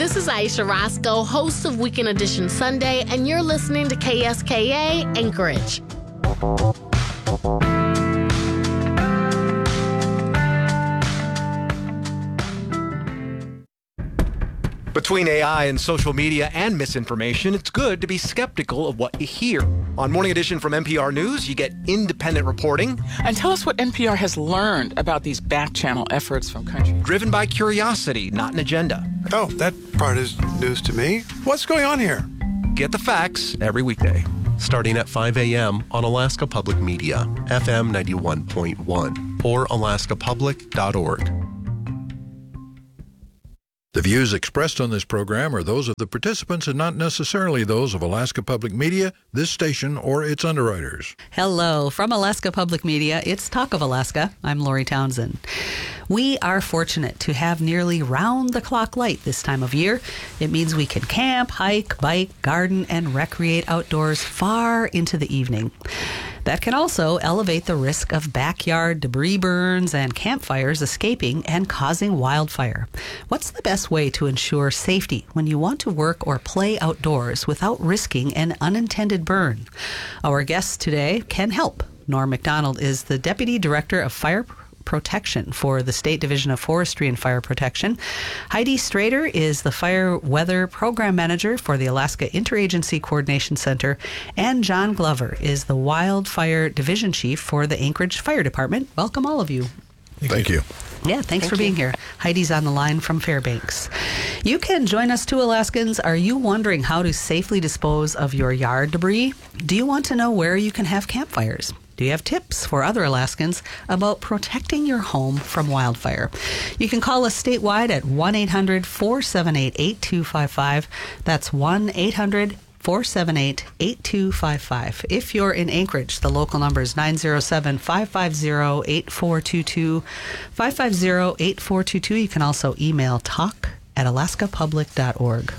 this is Aisha Roscoe, host of Weekend Edition Sunday, and you're listening to KSKA Anchorage. Between AI and social media and misinformation, it's good to be skeptical of what you hear. On Morning Edition from NPR News, you get independent reporting. And tell us what NPR has learned about these back-channel efforts from countries. Driven by curiosity, not an agenda. Oh, that part is news to me. What's going on here? Get the facts every weekday. Starting at 5 a.m. on Alaska Public Media, FM 91.1 or alaskapublic.org. The views expressed on this program are those of the participants and not necessarily those of Alaska Public Media, this station, or its underwriters. Hello. From Alaska Public Media, it's Talk of Alaska. I'm Lori Townsend. We are fortunate to have nearly round-the-clock light this time of year. It means we can camp, hike, bike, garden, and recreate outdoors far into the evening. That can also elevate the risk of backyard debris burns and campfires escaping and causing wildfire. What's the best way to ensure safety when you want to work or play outdoors without risking an unintended burn? Our guest today can help. Norm McDonald is the Deputy Director of Fire Protection for the State Division of Forestry and Fire Protection. Heidi Strader is the Fire Weather Program Manager for the Alaska Interagency Coordination Center, and John Glover is the Wildfire Division Chief for the Anchorage Fire Department. Welcome, all of you. Thank you. Yeah, thanks for being here. Heidi's on the line from Fairbanks. You can join us too, Alaskans. Are you wondering how to safely dispose of your yard debris? Do you want to know where you can have campfires? Do you have tips for other Alaskans about protecting your home from wildfire? You can call us statewide at 1-800-478-8255. That's 1-800-478-8255. If you're in Anchorage, the local number is 907-550-8422. 550-8422. You can also email talk@alaskapublic.org.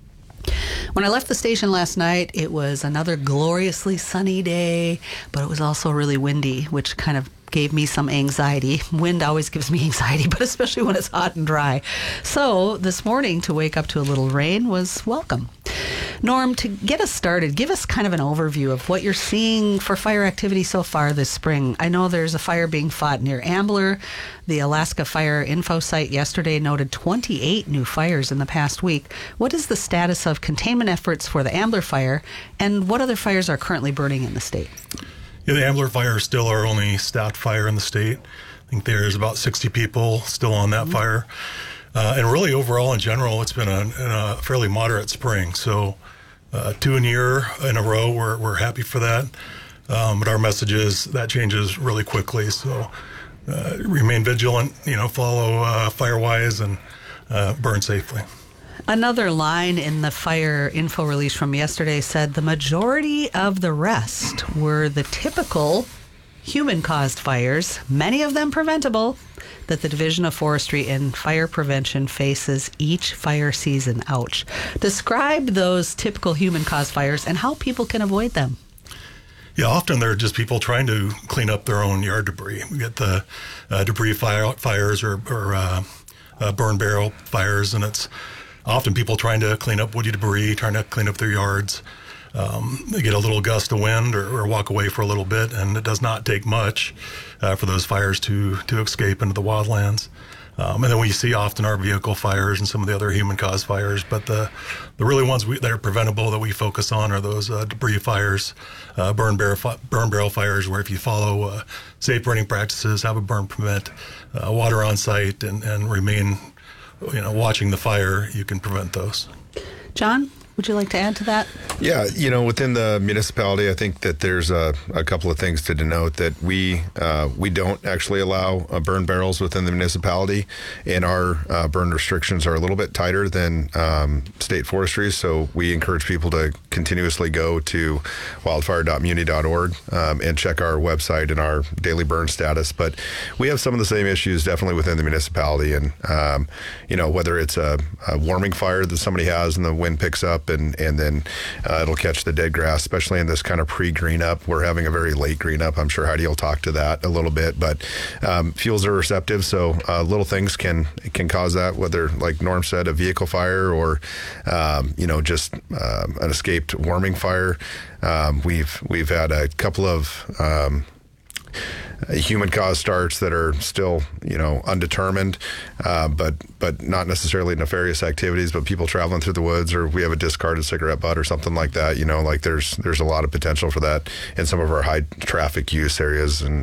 When I left the station last night, it was another gloriously sunny day, but it was also really windy, which kind of gave me some anxiety. Wind always gives me anxiety, but especially when it's hot and dry. So this morning, to wake up to a little rain was welcome. Norm, to get us started, give us kind of an overview of what you're seeing for fire activity so far this spring. I know there's a fire being fought near Ambler. The Alaska Fire Info site yesterday noted 28 new fires in the past week. What is the status of containment efforts for the Ambler fire, and what other fires are currently burning in the state? Yeah, the Ambler fire is still our only staffed fire in the state. I think there's about 60 people still on that fire. And really, overall, in general, it's been a fairly moderate spring. So 2 year in a row, we're happy for that. But our message is that changes really quickly. So remain vigilant, follow FireWise and burn safely. Another line in the fire info release from yesterday said the majority of the rest were the typical human-caused fires, many of them preventable, that the Division of Forestry and Fire Prevention faces each fire season. Ouch. Describe those typical human-caused fires and how people can avoid them. Yeah, often they're just people trying to clean up their own yard debris. We get the debris fires or burn barrel fires, and it's often people trying to clean up woody debris, trying to clean up their yards. They get a little gust of wind or walk away for a little bit, and it does not take much for those fires to escape into the wildlands. And then we see often our vehicle fires and some of the other human-caused fires, but the really ones that are preventable that we focus on are those debris fires, burn barrel fires, where if you follow safe burning practices, have a burn permit, water on site, and remain watching the fire, you can prevent those. John, would you like to add to that? Yeah, within the municipality, I think that there's a couple of things to denote that we don't actually allow burn barrels within the municipality, and our burn restrictions are a little bit tighter than state forestry. So we encourage people to continuously go to wildfire.muni.org and check our website and our daily burn status. But we have some of the same issues definitely within the municipality, and whether it's a warming fire that somebody has and the wind picks up up, and then it'll catch the dead grass, especially in this kind of pre-green up. We're having a very late green up. I'm sure Heidi will talk to that a little bit, but fuels are receptive, so little things can cause that, whether, like Norm said, a vehicle fire or just an escaped warming fire. We've had a couple of human-caused starts that are still, undetermined, but not necessarily nefarious activities, but people traveling through the woods, or we have a discarded cigarette butt or something like that. There's a lot of potential for that in some of our high traffic use areas, and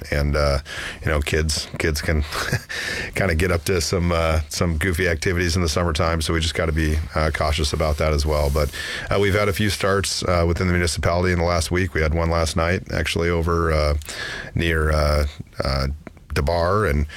kids can kind of get up to some goofy activities in the summertime. So we just got to be cautious about that as well. But we've had a few starts within the municipality in the last week. We had one last night, actually, over near DeBar, and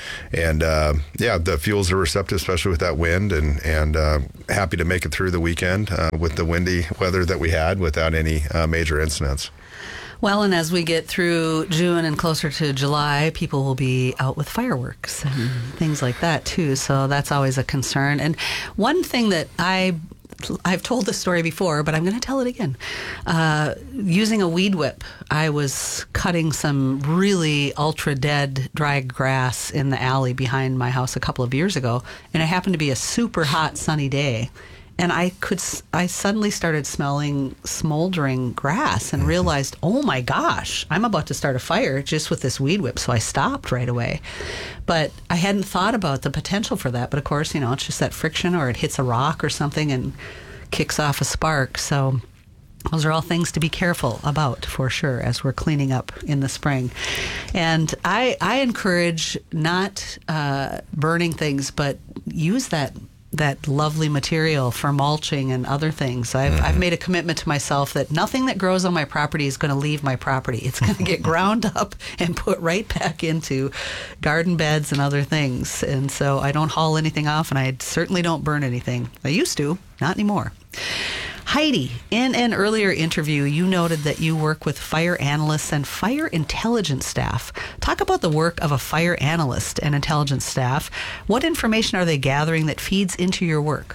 the fuels are receptive, especially with that wind, and happy to make it through the weekend with the windy weather that we had without any major incidents. Well, and as we get through June and closer to July, people will be out with fireworks and things like that too. So that's always a concern. And one thing that I've told this story before, but I'm going to tell it again. Using a weed whip, I was cutting some really ultra dead dry grass in the alley behind my house a couple of years ago, and it happened to be a super hot sunny day. And I suddenly started smelling smoldering grass and realized, oh my gosh, I'm about to start a fire just with this weed whip. So I stopped right away. But I hadn't thought about the potential for that. But of course, it's just that friction, or it hits a rock or something and kicks off a spark. So those are all things to be careful about, for sure, as we're cleaning up in the spring. And I encourage not burning things, but use that lovely material for mulching and other things. I've made a commitment to myself that nothing that grows on my property is going to leave my property. It's going to get ground up and put right back into garden beds and other things. And so I don't haul anything off, and I certainly don't burn anything. I used to, not anymore. Heidi, in an earlier interview, you noted that you work with fire analysts and fire intelligence staff. Talk about the work of a fire analyst and intelligence staff. What information are they gathering that feeds into your work?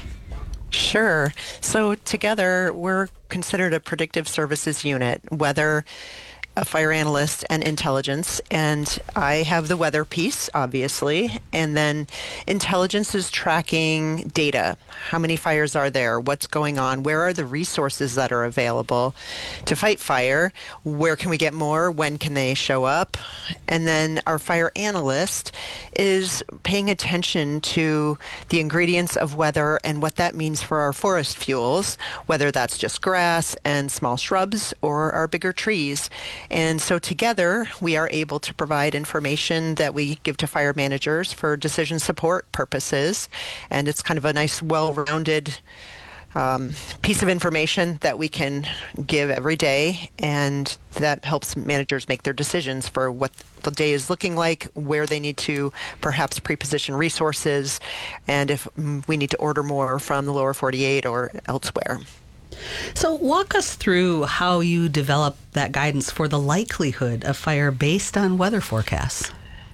Sure. So together, we're considered a predictive services unit, whether a fire analyst and intelligence, and I have the weather piece, obviously, and then intelligence is tracking data. How many fires are there? What's going on? Where are the resources that are available to fight fire? Where can we get more? When can they show up? And then our fire analyst is paying attention to the ingredients of weather and what that means for our forest fuels, whether that's just grass and small shrubs or our bigger trees. And so together, we are able to provide information that we give to fire managers for decision support purposes. And it's kind of a nice, well-rounded piece of information that we can give every day. And that helps managers make their decisions for what the day is looking like, where they need to perhaps pre-position resources, and if we need to order more from the lower 48 or elsewhere. So walk us through how you develop that guidance for the likelihood of fire based on weather forecasts.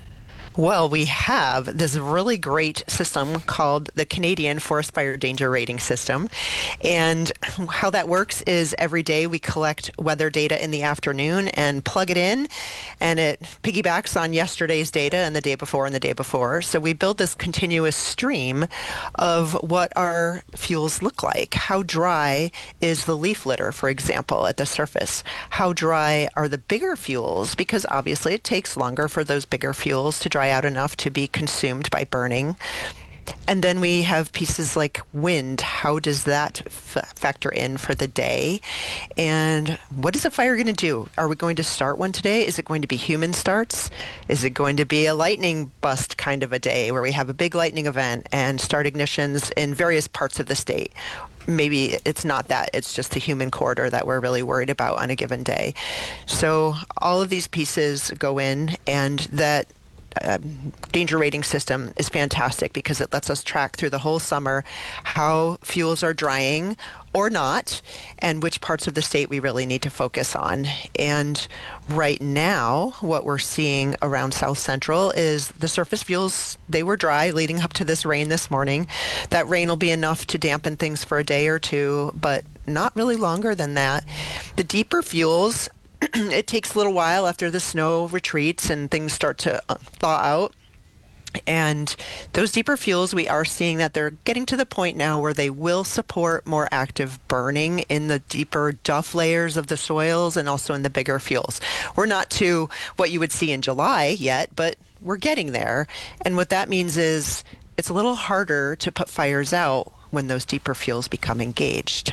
Well, we have this really great system called the Canadian Forest Fire Danger Rating System. And how that works is every day we collect weather data in the afternoon and plug it in, and it piggybacks on yesterday's data and the day before and the day before. So we build this continuous stream of what our fuels look like. How dry is the leaf litter, for example, at the surface? How dry are the bigger fuels? Because obviously it takes longer for those bigger fuels to dry out enough to be consumed by burning. And then we have pieces like wind. How does that factor in for the day? And what is a fire going to do? Are we going to start one today? Is it going to be human starts? Is it going to be a lightning bust kind of a day where we have a big lightning event and start ignitions in various parts of the state? Maybe it's not that. It's just the human corridor that we're really worried about on a given day. So all of these pieces go in, and that danger rating system is fantastic because it lets us track through the whole summer how fuels are drying or not, and which parts of the state we really need to focus on. And right now, what we're seeing around South Central is the surface fuels, they were dry leading up to this rain this morning. That rain will be enough to dampen things for a day or two, but not really longer than that. The deeper fuels, it takes a little while after the snow retreats and things start to thaw out. And those deeper fuels, we are seeing that they're getting to the point now where they will support more active burning in the deeper duff layers of the soils and also in the bigger fuels. We're not to what you would see in July yet, but we're getting there. And what that means is it's a little harder to put fires out when those deeper fuels become engaged.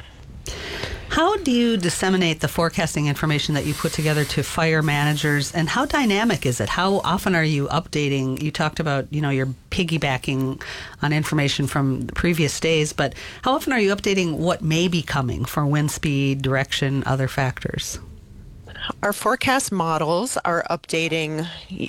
How do you disseminate the forecasting information that you put together to fire managers, and how dynamic is it? How often are you updating? You talked about, you're piggybacking on information from the previous days, but how often are you updating what may be coming for wind speed, direction, other factors? Our forecast models are updating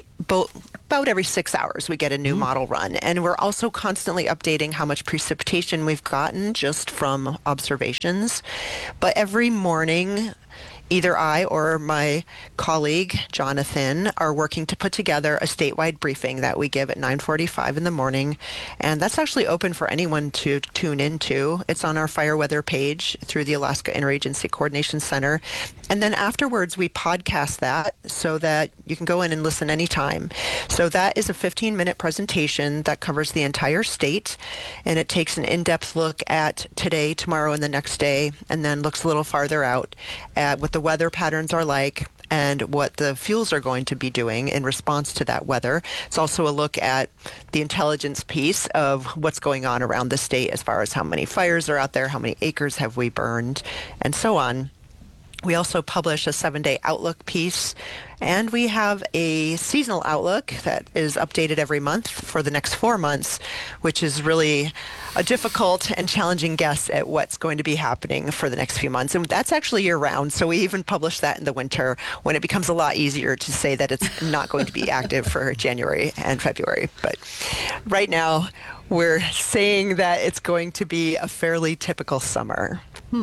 about every 6 hours. We get a new model run, and we're also constantly updating how much precipitation we've gotten just from observations. But every morning, either I or my colleague, Jonathan, are working to put together a statewide briefing that we give at 9:45 in the morning. And that's actually open for anyone to tune into. It's on our fire weather page through the Alaska Interagency Coordination Center. And then afterwards, we podcast that so that you can go in and listen anytime. So that is a 15-minute presentation that covers the entire state. And it takes an in-depth look at today, tomorrow, and the next day, and then looks a little farther out at what the weather patterns are like and what the fuels are going to be doing in response to that weather. It's also a look at the intelligence piece of what's going on around the state as far as how many fires are out there, how many acres have we burned, and so on. We also publish a 7-day outlook piece, and we have a seasonal outlook that is updated every month for the next 4 months, which is really a difficult and challenging guess at what's going to be happening for the next few months. And that's actually year-round, so we even publish that in the winter when it becomes a lot easier to say that it's not going to be active for January and February. But right now, we're saying that it's going to be a fairly typical summer.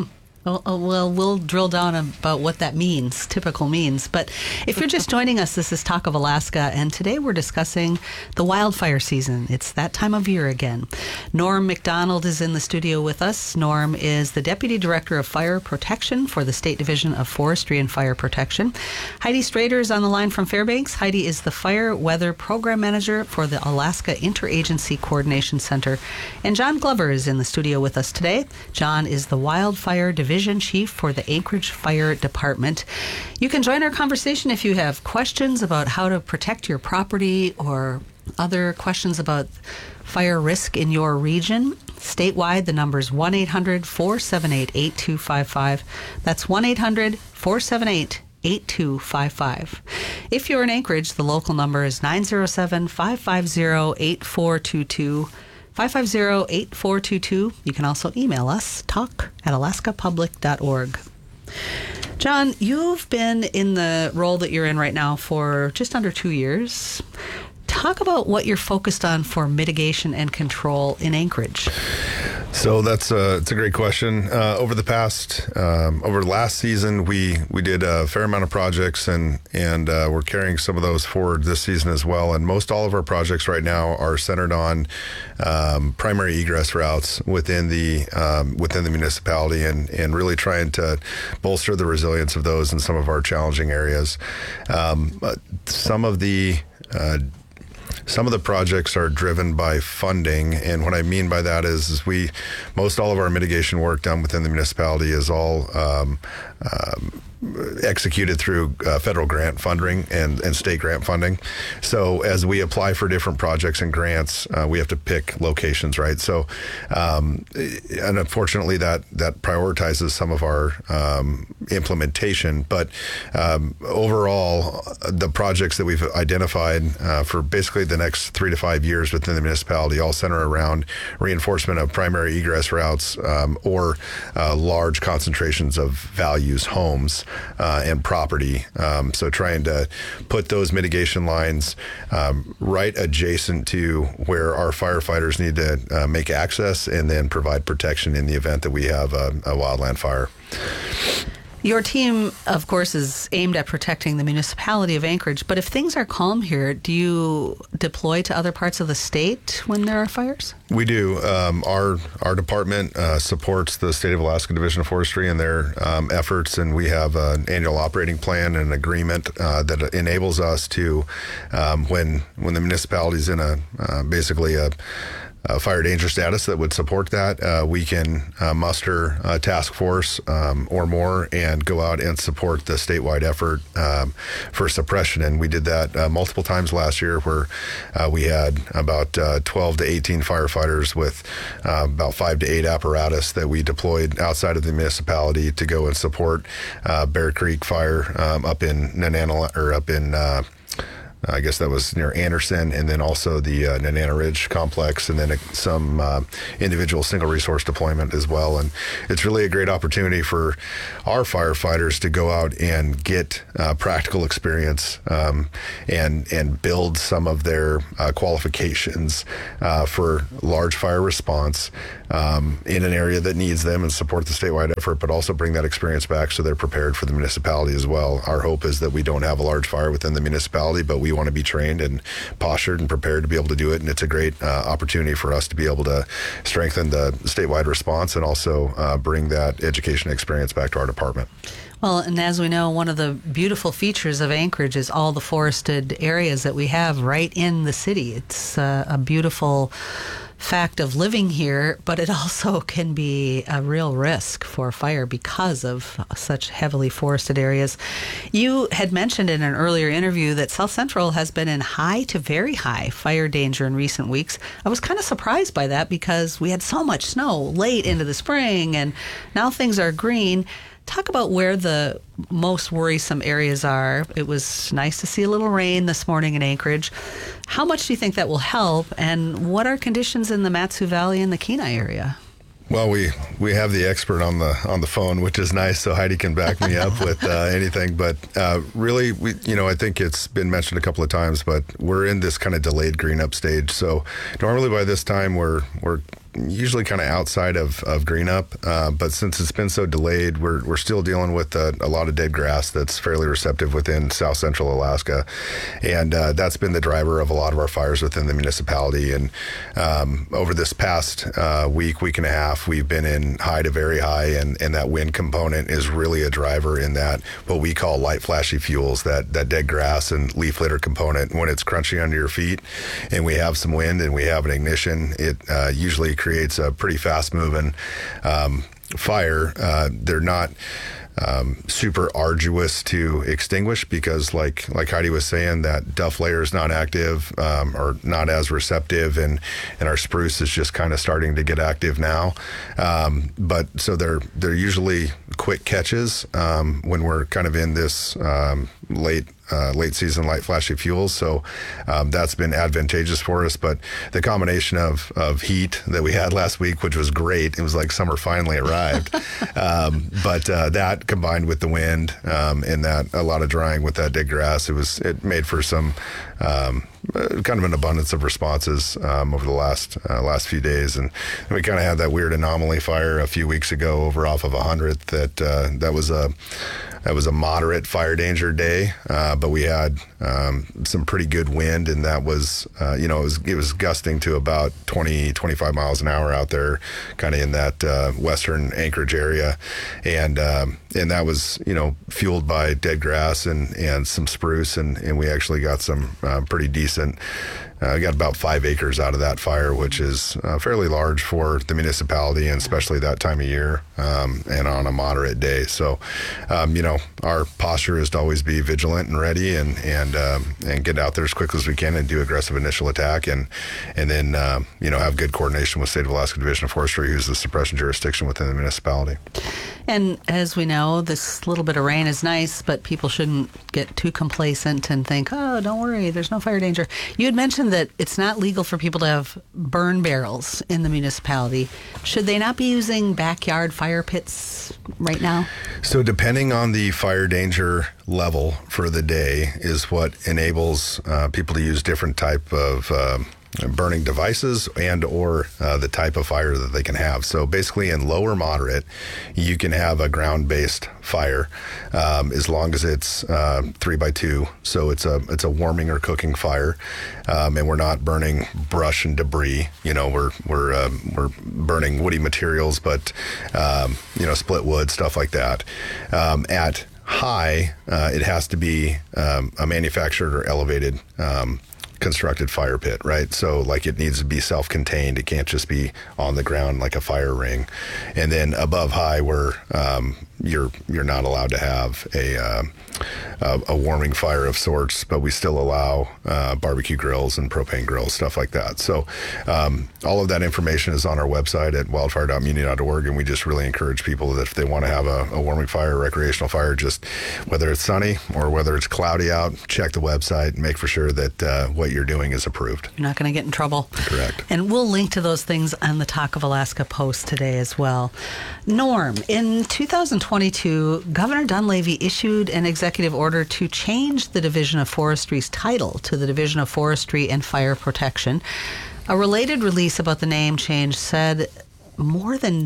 Well, we'll drill down about what that means, typical means. But if you're just joining us, this is Talk of Alaska, and today we're discussing the wildfire season. It's that time of year again. Norm McDonald is in the studio with us. Norm is the Deputy Director of Fire Protection for the State Division of Forestry and Fire Protection. Heidi Strader is on the line from Fairbanks. Heidi is the Fire Weather Program Manager for the Alaska Interagency Coordination Center. And John Glover is in the studio with us today. John is the Wildfire Division Chief for the Anchorage Fire Department. You can join our conversation if you have questions about how to protect your property or other questions about fire risk in your region. Statewide, the number is 1-800-478-8255. That's 1-800-478-8255. If you're in Anchorage, the local number is 907-550-8422. 550-8422. You can also email us, talk@alaskapublic.org. John, you've been in the role that you're in right now for just under 2 years. Talk about what you're focused on for mitigation and control in Anchorage. So it's a great question. Over last season, we did a fair amount of projects, and we're carrying some of those forward this season as well. And most all of our projects right now are centered on primary egress routes within the municipality, and really trying to bolster the resilience of those in some of our challenging areas. Some of the projects are driven by funding, and what I mean by that is most all of our mitigation work done within the municipality is all executed through federal grant funding and state grant funding. So as we apply for different projects and grants, we have to pick locations, right? So, and unfortunately that prioritizes some of our implementation. But overall, the projects that we've identified for basically the next 3 to 5 years within the municipality all center around reinforcement of primary egress routes or large concentrations of values, homes, and property. So trying to put those mitigation lines right adjacent to where our firefighters need to make access and then provide protection in the event that we have a wildland fire. Your team, of course, is aimed at protecting the municipality of Anchorage, but if things are calm here, do you deploy to other parts of the state when there are fires? We do. Our department supports the State of Alaska Division of Forestry in their efforts, and we have an annual operating plan and an agreement that enables us to, when the municipality is in basically a fire danger status that would support that, we can muster a task force or more and go out and support the statewide effort for suppression. And we did that multiple times last year, where we had about 12 to 18 firefighters with about 5 to 8 apparatus that we deployed outside of the municipality to go and support Bear Creek Fire up in Nenana, or up in I guess that was near Anderson, and then also the Nenana Ridge complex, and then some individual single resource deployment as well. And it's really a great opportunity for our firefighters to go out and get practical experience and build some of their qualifications for large fire response in an area that needs them, and support the statewide effort, but also bring that experience back so they're prepared for the municipality as well. Our hope is that we don't have a large fire within the municipality, but we want to be trained and postured and prepared to be able to do it. And it's a great opportunity for us to be able to strengthen the statewide response and also bring that education experience back to our department. Well, and as we know, one of the beautiful features of Anchorage is all the forested areas that we have right in the city. It's a beautiful fact of living here, but it also can be a real risk for fire because of such heavily forested areas. You had mentioned in an earlier interview that South Central has been in high to very high fire danger in recent weeks. I was kind of surprised by that because we had so much snow late into the spring, and now things are green. Talk about where the most worrisome areas are. It was nice to see a little rain this morning in Anchorage. How much do you think that will help, and what are conditions in the Mat-Su Valley and the Kenai area? Well, we have the expert on the phone, which is nice, so Heidi can back me up with anything. But really, I think it's been mentioned a couple of times, but we're in this kind of delayed green up stage. So normally by this time we're usually kind of outside of green up, but since it's been so delayed, we're still dealing with a lot of dead grass that's fairly receptive within South Central Alaska, and that's been the driver of a lot of our fires within the municipality. And over this past week and a half, we've been in high to very high, and that wind component is really a driver in that what we call light flashy fuels, that dead grass and leaf litter component. When it's crunching under your feet and we have some wind and we have an ignition, it usually creates a pretty fast-moving fire. They're not super arduous to extinguish because, like Heidi was saying, that duff layer is not active or not as receptive, and our spruce is just kind of starting to get active now. But so they're usually quick catches when we're kind of in this late season light flashy fuels, so that's been advantageous for us. But the combination of heat that we had last week, which was great, it was like summer finally arrived, but that combined with the wind and that a lot of drying with that dead grass, it made for some kind of an abundance of responses over the last few days. And we kind of had that weird anomaly fire a few weeks ago over off of 100th that was a moderate fire danger day, but we had some pretty good wind, and that was, it was gusting to about 20-25 miles an hour out there, kind of in that western Anchorage area, and that was, fueled by dead grass and some spruce, and we actually got some pretty decent. Got about 5 acres out of that fire, which is fairly large for the municipality, and especially that time of year, and on a moderate day. So, our posture is to always be vigilant and ready, and get out there as quickly as we can and do aggressive initial attack, and then have good coordination with State of Alaska Division of Forestry, who's the suppression jurisdiction within the municipality. And as we know, this little bit of rain is nice, but people shouldn't get too complacent and think, oh, don't worry, there's no fire danger. You had mentioned that it's not legal for people to have burn barrels in the municipality. Should they not be using backyard fire pits right now? So depending on the fire danger level for the day is what enables people to use different type of burning devices and or the type of fire that they can have. So basically in low or moderate, you can have a ground-based fire as long as it's 3x2. So it's a warming or cooking fire, and we're not burning brush and debris. We're burning woody materials, but split wood, stuff like that. At high, it has to be a manufactured or elevated constructed fire pit, right? So like it needs to be self-contained. It can't just be on the ground like a fire ring. And then above high, where you're not allowed to have a warming fire of sorts, but we still allow barbecue grills and propane grills, stuff like that. So all of that information is on our website at wildfire.muni.org, and we just really encourage people that if they want to have a warming fire, recreational fire, just whether it's sunny or whether it's cloudy out, check the website and make for sure that what you're doing is approved. You're not going to get in trouble. Correct. And we'll link to those things on the Talk of Alaska post today as well. Norm, in 2022, Governor Dunleavy issued an executive order to change the Division of Forestry's title to the Division of Forestry and Fire Protection. A related release about the name change said more than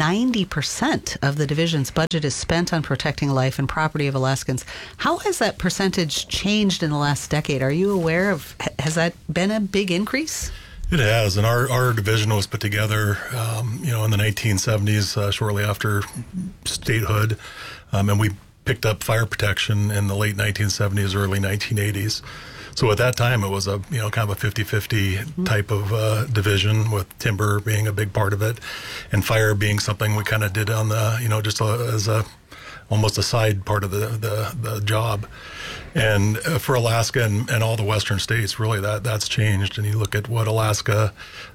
90% of the division's budget is spent on protecting life and property of Alaskans. How has that percentage changed in the last decade? Are you aware of, has that been a big increase? It has, and our division was put together, in the 1970s, shortly after statehood, and we picked up fire protection in the late 1970s, early 1980s. So at that time, it was a kind of a 50-50 type of division, with timber being a big part of it, and fire being something we kind of did on the just as a almost a side part of the job. And for Alaska and all the western states, really that's changed. And you look at what Alaska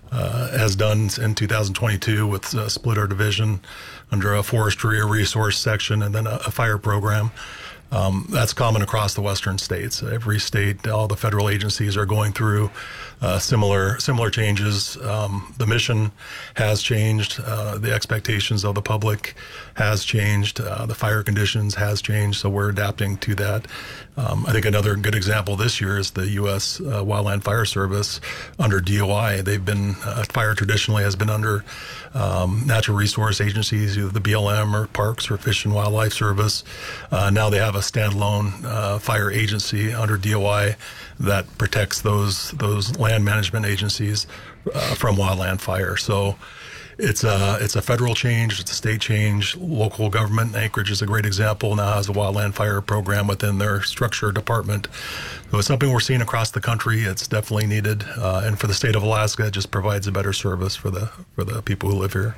has done in 2022 with split our division under a forestry or resource section and then a fire program. That's common across the western states. Every state, all the federal agencies are going through similar changes. The mission has changed. The expectations of the public has changed. The fire conditions has changed, so we're adapting to that. I think another good example this year is the U.S. Wildland Fire Service under DOI. They've been, fire traditionally has been under natural resource agencies, either the BLM or Parks or Fish and Wildlife Service. Now they have a standalone fire agency under DOI that protects those land management agencies from wildland fire. So it's a federal change, it's a state change. Local government, Anchorage is a great example, now has a wildland fire program within their structure department. So it's something we're seeing across the country. It's definitely needed, and for the state of Alaska, it just provides a better service for the people who live here.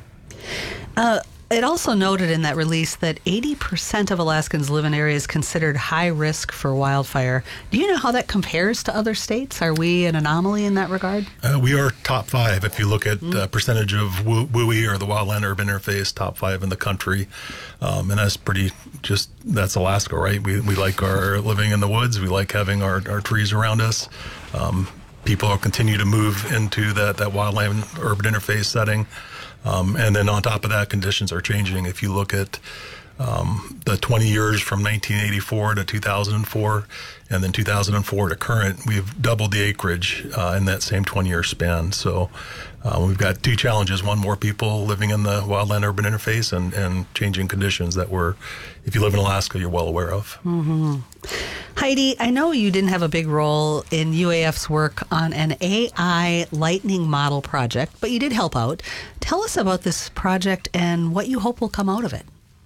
It also noted in that release that 80% of Alaskans live in areas considered high risk for wildfire. Do you know how that compares to other states? Are we an anomaly in that regard? We are top 5. If you look at percentage of WUI or the Wildland Urban Interface, top 5 in the country. And that's that's Alaska, right? We like our living in the woods. We like having our trees around us. People will continue to move into that Wildland Urban Interface setting. And then on top of that, conditions are changing. If you look at the 20 years from 1984 to 2004, and then 2004 to current, we've doubled the acreage in that same 20-year span. So we've got 2 challenges. One, more people living in the Wildland Urban Interface and changing conditions that if you live in Alaska, you're well aware of. Mm-hmm. Heidi, I know you didn't have a big role in UAF's work on an AI lightning model project, but you did help out. Tell us about this project and what you hope will come out of it.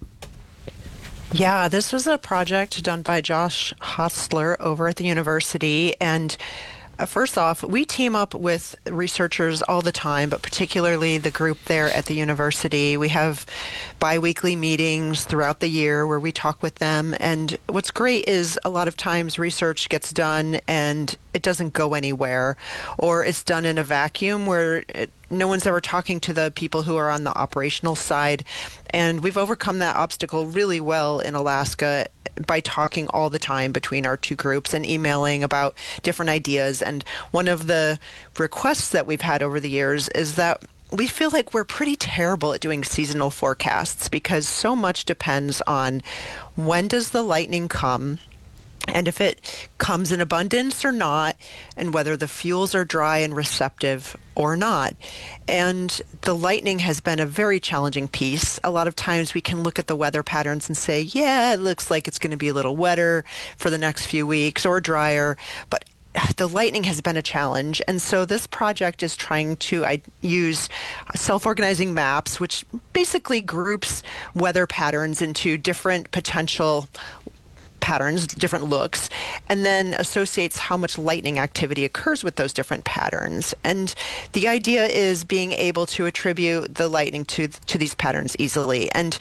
Yeah, this was a project done by Josh Hostler over at the university. And first off, we team up with researchers all the time, but particularly the group there at the university. We have bi-weekly meetings throughout the year where we talk with them. And what's great is a lot of times research gets done and it doesn't go anywhere, or it's done in a vacuum where no one's ever talking to the people who are on the operational side. And we've overcome that obstacle really well in Alaska by talking all the time between our 2 groups and emailing about different ideas. And one of the requests that we've had over the years is that we feel like we're pretty terrible at doing seasonal forecasts because so much depends on when does the lightning come, and if it comes in abundance or not, and whether the fuels are dry and receptive or not. And the lightning has been a very challenging piece. A lot of times we can look at the weather patterns and say, yeah, it looks like it's going to be a little wetter for the next few weeks or drier, but the lightning has been a challenge. And so this project is trying to use self-organizing maps, which basically groups weather patterns into different potential patterns, different looks, and then associates how much lightning activity occurs with those different patterns. And the idea is being able to attribute the lightning to these patterns easily. And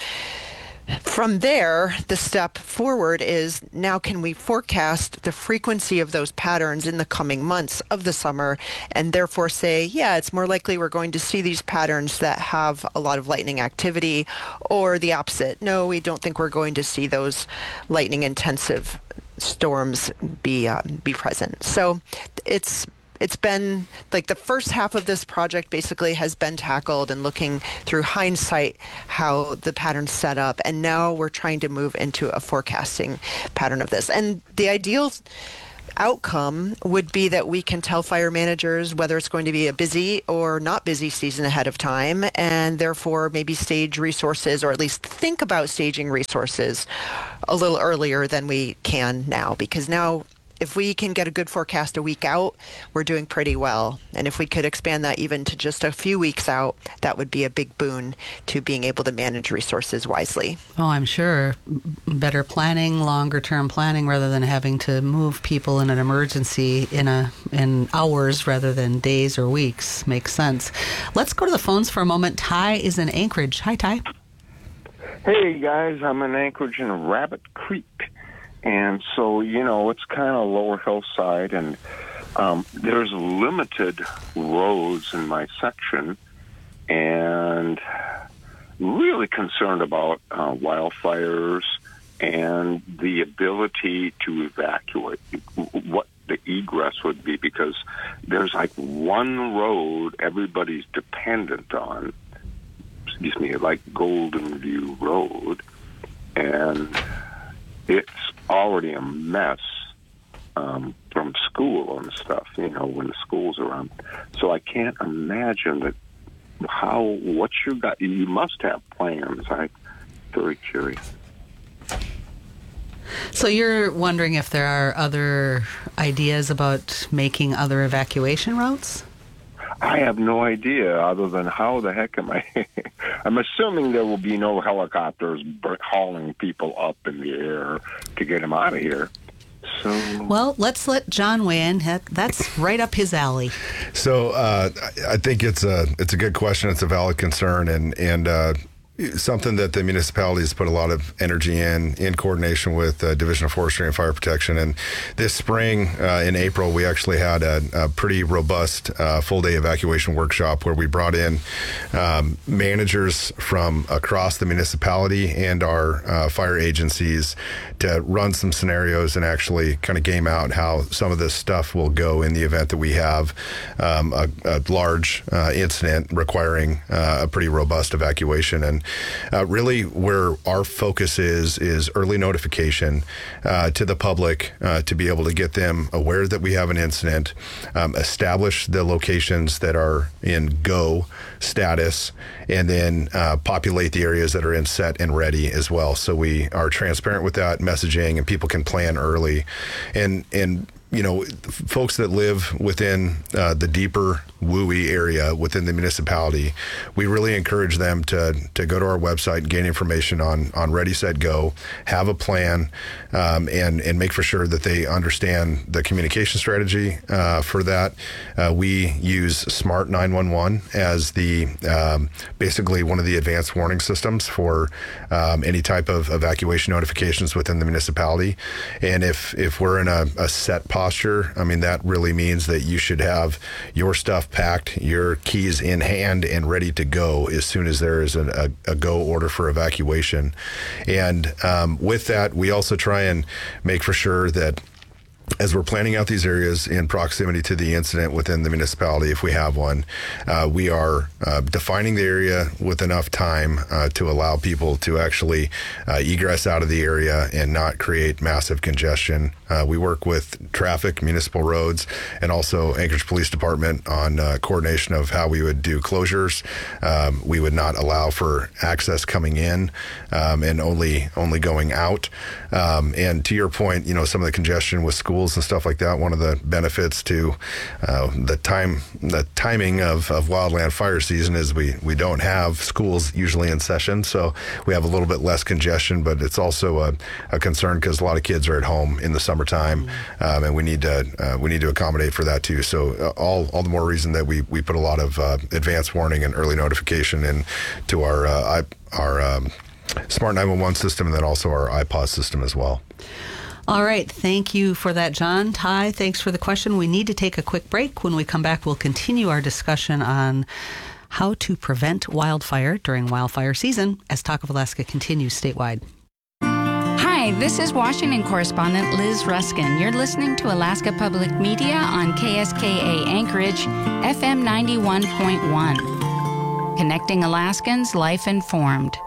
from there, the step forward is now can we forecast the frequency of those patterns in the coming months of the summer, and therefore say, yeah, it's more likely we're going to see these patterns that have a lot of lightning activity, or the opposite. No, we don't think we're going to see those lightning intensive storms be present. So it's been like the first half of this project basically has been tackled and looking through hindsight how the pattern's set up. And now we're trying to move into a forecasting pattern of this. And the ideal outcome would be that we can tell fire managers whether it's going to be a busy or not busy season ahead of time, and therefore maybe stage resources, or at least think about staging resources a little earlier than we can now. Because now, if we can get a good forecast a week out, we're doing pretty well. And if we could expand that even to just a few weeks out, that would be a big boon to being able to manage resources wisely. Oh, I'm sure. Better planning, longer term planning, rather than having to move people in an emergency in hours rather than days or weeks makes sense. Let's go to the phones for a moment. Ty is in Anchorage. Hi, Ty. Hey, guys. I'm in Anchorage in Rabbit Creek. And so, it's kind of lower hillside, and there's limited roads in my section, and really concerned about wildfires and the ability to evacuate, what the egress would be, because there's like one road everybody's dependent on, like Golden View Road, and it's already a mess from school and stuff, when the school's around. So I can't imagine that what you got. You must have plans. I'm very curious. So you're wondering if there are other ideas about making other evacuation routes? I have no idea, other than how the heck am I? I'm assuming there will be no helicopters hauling people up in the air to get them out of here. So, well, let's let John weigh in. That's right up his alley. So I think it's a good question. It's a valid concern, and something that the municipalities put a lot of energy in coordination with Division of Forestry and Fire Protection. And this spring, in April, we actually had a pretty robust full-day evacuation workshop where we brought in managers from across the municipality and our fire agencies to run some scenarios and actually kind of game out how some of this stuff will go in the event that we have a large incident requiring a pretty robust evacuation. And really where our focus is early notification to the public to be able to get them aware that we have an incident, establish the locations that are in go status, and then populate the areas that are in set and ready as well. So we are transparent with that messaging, and people can plan early. And folks that live within the deeper WUI area within the municipality, we really encourage them to go to our website and gain information on Ready, Set, Go, have a plan, and make for sure that they understand the communication strategy for that. We use Smart 911 as the basically one of the advanced warning systems for any type of evacuation notifications within the municipality. And if we're in a set posture, that really means that you should have your stuff packed, your keys in hand and ready to go as soon as there is a go order for evacuation. And with that, we also try and make for sure that as we're planning out these areas in proximity to the incident within the municipality, if we have one, we are defining the area with enough time to allow people to actually egress out of the area and not create massive congestion. We work with traffic, municipal roads, and also Anchorage Police Department on coordination of how we would do closures. We would not allow for access coming in and only going out. And to your point, some of the congestion with schools and stuff like that, one of the benefits to the timing of wildland fire season is we don't have schools usually in session, so we have a little bit less congestion, but it's also a concern because a lot of kids are at home in the summertime, and we need to accommodate for that too. So all the more reason that we put a lot of advanced warning and early notification into our Smart 911 system, and then also our iPOS system as well. All right. Thank you for that, John. Ty, thanks for the question. We need to take a quick break. When we come back, we'll continue our discussion on how to prevent wildfire during wildfire season as Talk of Alaska continues statewide. Hi, this is Washington correspondent Liz Ruskin. You're listening to Alaska Public Media on KSKA Anchorage, FM 91.1. Connecting Alaskans, life informed.